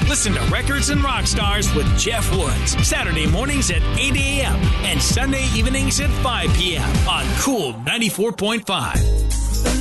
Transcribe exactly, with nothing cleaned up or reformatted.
Listen to Records and Rock Stars with Jeff Woods. Saturday mornings at eight a.m. and Sunday evenings at five p.m. on Cool ninety-four point five.